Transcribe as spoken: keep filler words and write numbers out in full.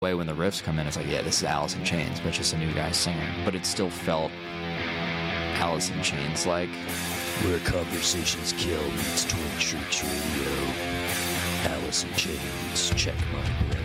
way when the riffs come in, it's like, yeah, this is Alice in Chains, but just a new guy singing. But it still felt Alice in Chains like. Where conversations kill meets Twin Church Radio. Alice in Chains, check my breath.